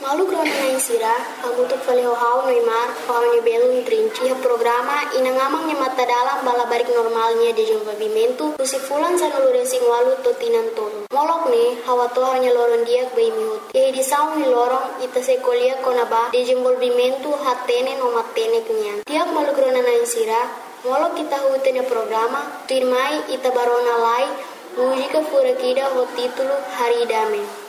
Malu grona na insira, hamutuk falehau Neymar, paunya belum trinci programa inangamang mata dalam balabarik normalnya di desenvolvimento, si fulan sa nuluresing walu totinan tolo. Molok ne, hawa toha nya loron diak bay mihut. Yai di saung ni lorong ita sekolia konaba desenvolvimento hatene no matene kenyan. Tiak malu grona na insira, molok kita hutenya programa, tuirmai ita barona lai, mujika fura kida ho titulo hari dame.